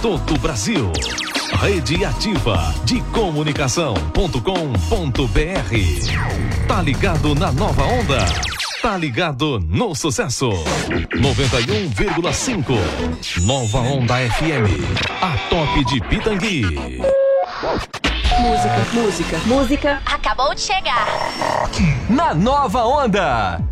todo o Brasil. Rede Ativa de Comunicação.com.br. Tá ligado na nova onda? Tá ligado no sucesso. 91,5. Nova Onda FM. A top de Pitangui. Música acabou de chegar. Na nova onda.